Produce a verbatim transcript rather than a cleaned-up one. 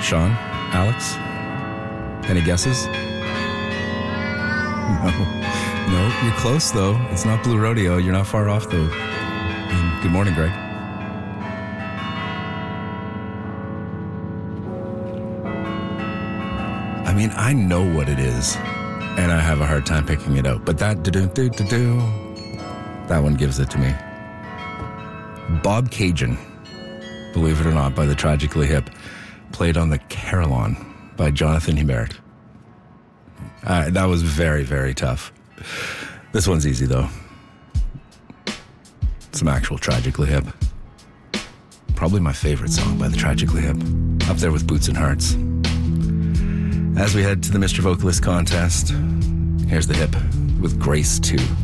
Sean? Alex? Any guesses? No. No, you're close, though. It's not Blue Rodeo. You're not far off, though. And good morning, Greg. I mean, I know what it is, and I have a hard time picking it out. But that do-do-do-do-do, that one gives it to me. Bob Cajun, believe it or not, by the Tragically Hip, played on the Carillon by Jonathan Hubert. Uh, that was very, very tough. This one's easy, though. Some actual Tragically Hip. Probably my favorite song by the Tragically Hip. Up there with Boots and Hearts. As we head to the Mister Vocalist contest, here's the Hip with Grace two.